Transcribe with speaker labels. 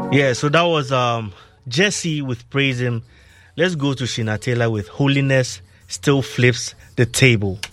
Speaker 1: Yeah, so that was Jesse with Praise Him. Let's go to Sheena Taylor with Holiness Still Flips the Table.